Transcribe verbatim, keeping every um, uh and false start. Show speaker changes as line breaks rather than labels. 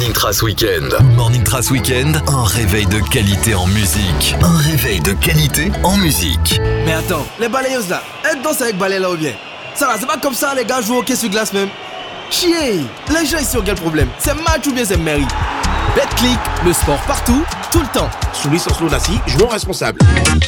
Morning Trace Weekend. Morning Trace Weekend, un réveil de qualité en musique. Un réveil de qualité en musique.
Mais attends, les balayeuses là, elles dansent avec balai là ou bien? Ça va, c'est pas comme ça les gars jouent au hockey sur glace même. Chier, les gens ici ont quel problème? C'est match ou bien c'est mairie? Betclic, le sport partout, tout le temps.
Sous licence non assis, jouons responsable.